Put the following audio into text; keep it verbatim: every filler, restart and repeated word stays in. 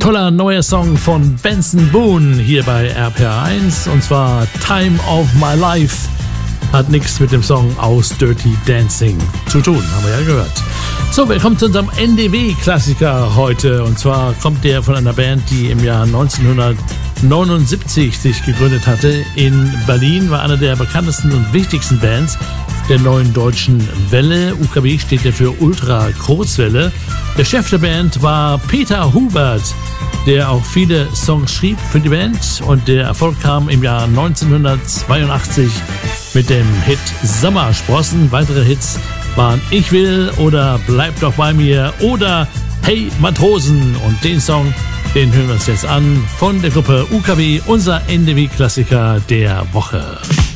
toller neuer Song von Benson Boone hier bei R P R eins und zwar Time of My Life. Hat nichts mit dem Song aus Dirty Dancing zu tun, haben wir ja gehört. So, wir kommen zu unserem N D W-Klassiker heute und zwar kommt der von einer Band, die im Jahr neunzehnhundertneunundsiebzig sich gegründet hatte. In Berlin war einer der bekanntesten und wichtigsten Bands der neuen deutschen Welle. U K W steht ja für Ultra Kurzwelle. Der Chef der Band war Peter Hubert, der auch viele Songs schrieb für die Band und der Erfolg kam im Jahr neunzehnhundertzweiundachtzig mit dem Hit Sommersprossen. Weitere Hits waren Ich will oder Bleib doch bei mir oder Hey Matrosen und den Song, den hören wir uns jetzt an von der Gruppe U K W, unser N D W-Klassiker der Woche.